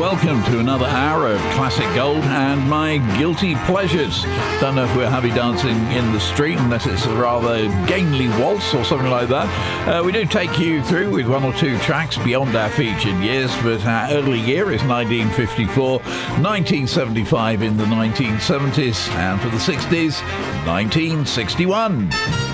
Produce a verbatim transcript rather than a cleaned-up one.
welcome to another hour of Classic Gold and my guilty pleasures. Don't know if we're happy dancing in the street unless it's a rather gamely waltz or something like that. Uh, we do take you through with one or two tracks beyond our featured years, but our early year is nineteen fifty-four, nineteen seventy-five in the nineteen seventies, and for the sixties, nineteen sixty-one.